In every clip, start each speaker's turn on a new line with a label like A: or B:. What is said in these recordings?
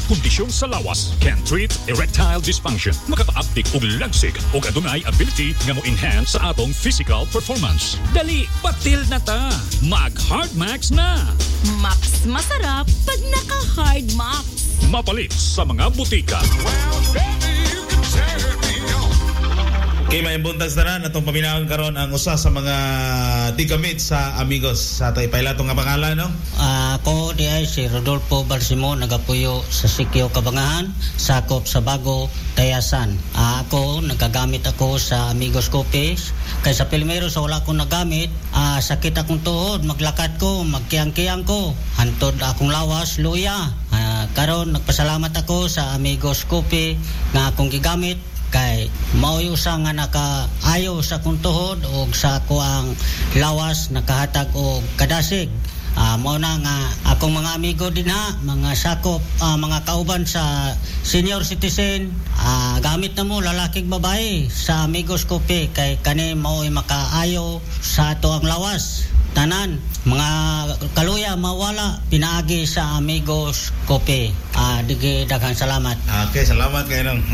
A: kondisyon sa lawas can treat erectile dysfunction. Makaka-aptik og lagsig o adunay ability nga mo enhance sa atong physical performance. Dali, patil na ta. Mag-Hard Max na.
B: Max masarap pag naka-Hard Max.
A: Mapalit sa mga butika.
C: Okay, may buntas na rin. Atong paminahon karon ang usa sa mga tigamit sa amigos. Sa ito ipailatong nga pangalan, no?
D: Ako di ay si Rodolfo Balsimo, nagapuyo sa Sikyo Kabangahan, sakop sa Bago, Tayasan. Ako, nagagamit ako sa Amigos Copies. Kaya sa Pilmero, sa wala akong nagamit, sakit akong tuhod, maglakad ko, magkiyang-kiyang ko, hantod akong lawas, luya. Karon nagpasalamat ako sa Amigos Copy nga akong gigamit kay mauyo sa nga nakaayo sa kong tuhod o sa kuang lawas nakahatag o kadasig. Mao na nga akong mga amigo din ha, mga sakop, mga kauban sa senior citizen, gamit na mo lalaking babae sa Amigos Coffee kay kani mao'y makaayo sa ato ang lawas. Tanan, mga kaluya mawala pinaagi sa Amigos Coffee. Digi daghang salamat.
C: Okay, salamat kayo nang.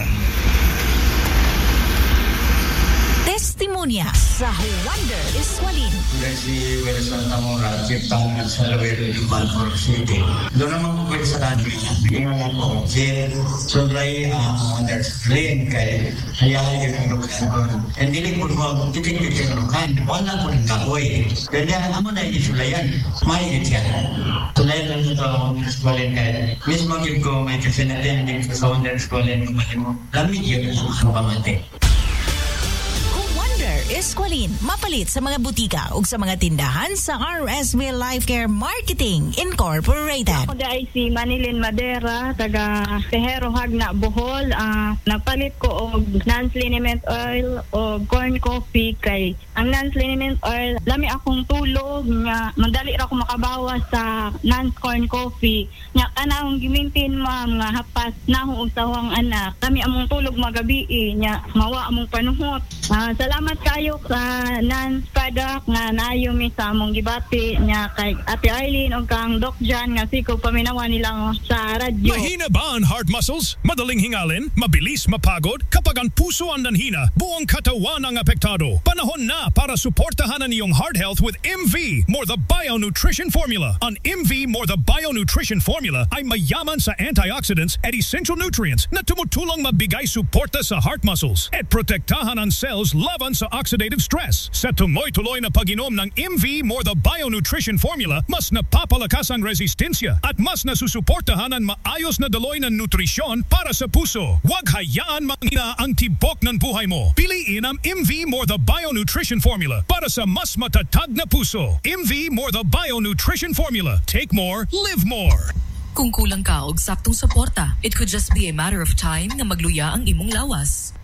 B: Testimonya sa Wonder Eskwalin.
E: Si Wilson Tamora, Chief Tangan sa Laredo, Balfour City. Doon naman po pwede sa country. Tingnan mo po, si Sunday Wonders Lane kay Hayali yung lukan. Hindi rin po mo, titigil yung lukan. Wala po ng kakoy. Kaya amo na isulayan. May ityan. Tulad lang ito ang Wonders Lane kay mismo yung ko may kasi natin sa Wonders Lane kumali mo. Lamig yun ang pamati.
B: Eskwalin, mapalit sa mga butika ug sa mga tindahan sa RSV Life Care Marketing Incorporated.
F: Ako ay si Manilin Madera, taga Tejero Hagna, Bohol. Nagpalit ko og non-liniment oil o corn coffee kay ang non-liniment oil lami akong tulog nga madali ra ko makabawas sa non-corn coffee. Nya kanang gimintin ma'am nga hapas nahong usawang anak. Kami among tulog magabi nya mawa among panuhot. Salamat kayo sa non-product nga nayo mi sa among gibati nya kay Ate Eileen o kang Doc Jan nga siko paminawan nila sa radyo.
A: Mahina ba ang heart muscles? Madaling hingalin? Mabilis mapagod? Kapag ang puso ang nanhina, buong katawan ang apektado. Panahon na para suportahan ang iyong heart health with MV More the Bio Nutrition Formula. Ang MV More the Bio Nutrition Formula ay mayaman sa antioxidants at essential nutrients na tumutulong mabigay suporta sa heart muscles at protektahan ang cells laban sa oxidative stress. Sa tuloy-tuloy na pag-inom ng MV More the Bio Nutrition Formula, mas napapalakas ang resistensya at mas nasusuportahan ang maayos na daloy ng nutrisyon para sa puso. Huwag hayaan manghina ang tibok ng buhay mo. Piliin ang MV More the Bio Nutrition Formula para sa mas matatag na puso. MV More the Bio Nutrition Formula. Take more, live more.
G: Kung kulang ka og saktong suporta, it could just be a matter of time na magluya ang imong lawas.